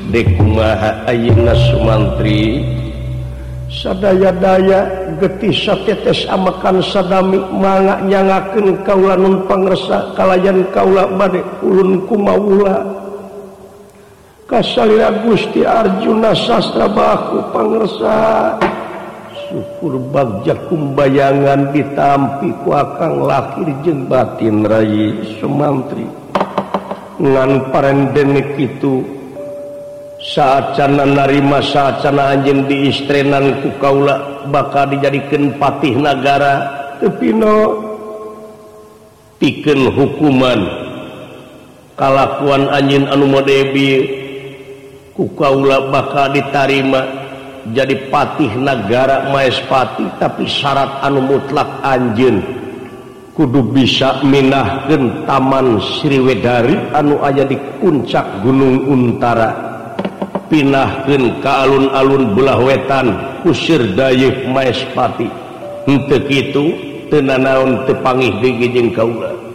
dekumaha ayeuna Sumantri sadaya-daya getih satetes amakan sadami mangga nyangakeun kaula nun pangresa kalayan kaula bade ulun kumaula kasalira Gusti Arjuna sastra baku pangresa syukur bagja kumbayangan ditampi ku akang lahir jeung batin Rai Sumantri ngan parendene kitu saacana narima saacana anjeun diistrenan ku kaula bakal dijadikeun patih nagara teu pino pikeun hukuman kalakuan anjeun anu model bieu ku kaula bakal ditarima jadi patih nagara Maespati tapi syarat anu mutlak anjeun kudu bisa minahkeun Taman Sriwedari anu aya di puncak Gunung Untara pinahkeun ka alun-alun belah wetan kusir dayeuh Maespati henteu kitu teu nanaon teu panggih deui jeung kaula